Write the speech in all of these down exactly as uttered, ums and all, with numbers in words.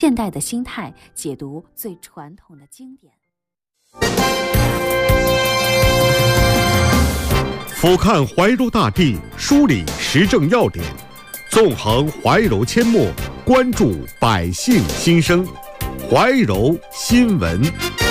现代的心态解读最传统的经典。 俯瞰怀柔大地，梳理时政要点，纵横怀柔阡陌，关注百姓心声。怀柔新闻。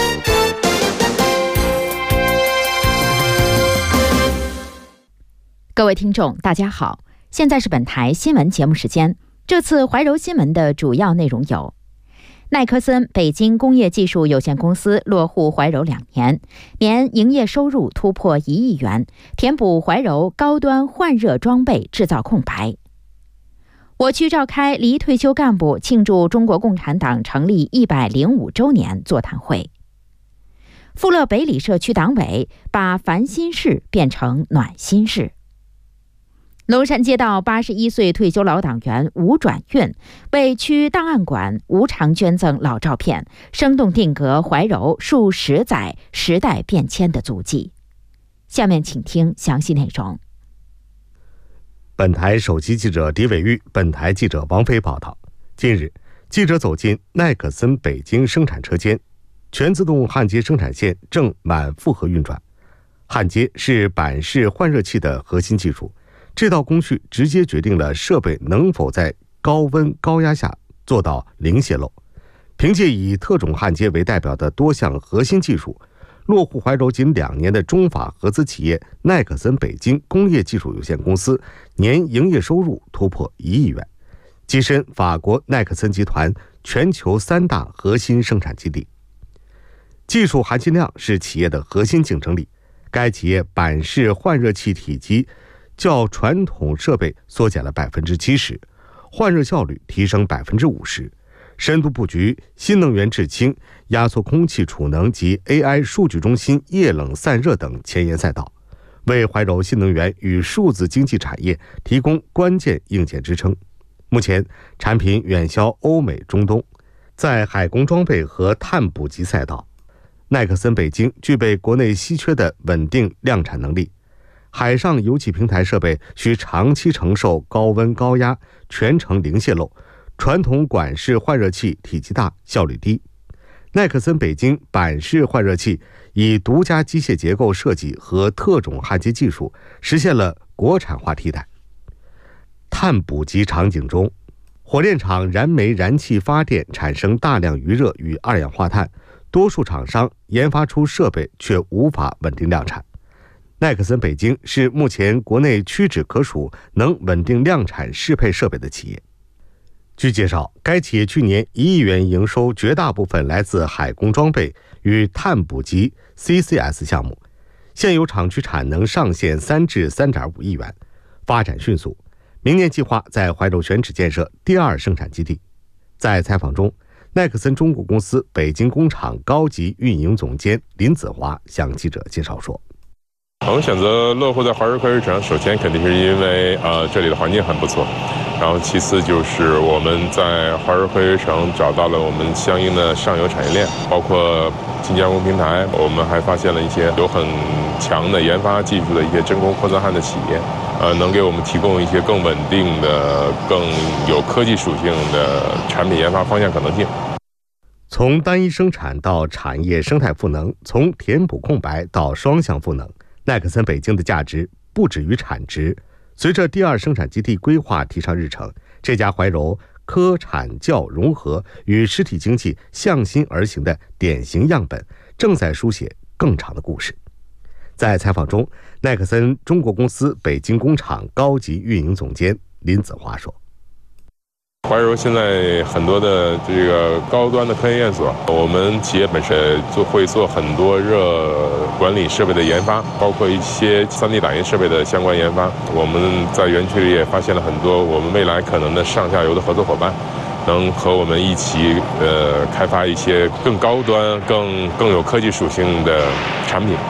各位听众大家好，现在是本台新闻节目时间。这次怀柔新闻的主要内容有：奈克森北京工业技术有限公司落户怀柔两年，年营业收入突破一亿元，填补怀柔高端换热装备制造空白。我区召开离退休干部庆祝中国共产党成立一百零五周年座谈会。富乐北里社区党委把烦心事变成暖心事。龙山街道八十一岁退休老党员吴转运为区档案馆无偿捐赠老照片，生动定格怀柔数十载时代变迁的足迹。下面请听详细内容。 本台首席记者狄伟玉，本台记者王飞报道。近日，记者走进奈克森北京生产车间，全自动焊接生产线正满负荷运转。焊接是板式换热器的核心技术，这道工序直接决定了设备能否在高温高压下做到零泄漏。凭借以特种焊接为代表的多项核心技术，落户怀柔仅两年的中法合资企业奈克森北京工业技术有限公司年营业收入突破一亿元，跻身法国奈克森集团全球三大核心生产基地。技术含金量是企业的核心竞争力，该企业板式换热器体积较传统设备缩减了百分之七十，换热效率提升百分之五十，深度布局新能源制氢、压缩空气储能及 A I 数据中心液冷散热等前沿赛道，为怀柔新能源与数字经济产业提供关键硬件支撑。目前产品远销欧美、中东，在海工装备和碳捕集赛道，奈克森北京具备国内稀缺的稳定量产能力。海上油气平台设备需长期承受高温高压，全程零泄漏。传统管式换热器体积大，效率低。奈克森北京板式换热器以独家机械结构设计和特种焊接技术，实现了国产化替代。碳捕集场景中，火炼厂燃煤燃气发电产生大量余热与二氧化碳，多数厂商研发出设备却无法稳定量产。奈克森北京是目前国内屈指可数能稳定量产适配设备的企业。据介绍，该企业去年一亿元营收绝大部分来自海工装备与碳捕集 C C S 项目，现有厂区产能上限三至三点五亿元，发展迅速。明年计划在怀柔选址建设第二生产基地。在采访中，奈克森中国公司北京工厂高级运营总监林子华向记者介绍说， 我们选择落户在怀柔科技城，首先肯定是因为呃这里的环境很不错，然后其次就是我们在怀柔科技城找到了我们相应的上游产业链，包括精加工平台，我们还发现了一些有很强的研发技术的一些真空扩散焊的企业，呃，能给我们提供一些更稳定的、更有科技属性的产品研发方向可能性。 从单一生产到产业生态赋能，从填补空白到双向赋能，奈克森北京的价值不止于产值。随着第二生产基地规划提上日程，这家怀柔科产教融合与实体经济向心而行的典型样本，正在书写更长的故事。在采访中，奈克森中国公司北京工厂高级运营总监林子华说， 怀柔现在很多的这个高端的科研院所，我们企业本身做会做很多热管理设备的研发，包括一些 三 D 打印设备的相关研发。我们在园区里也发现了很多我们未来可能的上下游的合作伙伴，能和我们一起呃开发一些更高端、更更有科技属性的产品。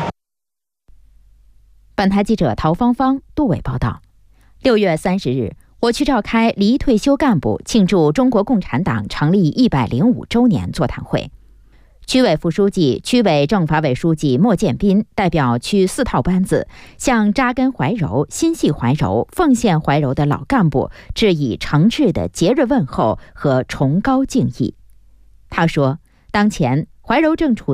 本台记者陶芳芳、杜伟报道。六月三十日，我区召开离退休干部庆祝中国共产党成立一百零五周年座谈会。区委副书记、区委政法委书记莫建斌代表区四套班子，向扎根怀柔、心系怀柔、奉献怀柔的老干部致以诚挚的节日问候和崇高敬意。 他说，当前怀柔正处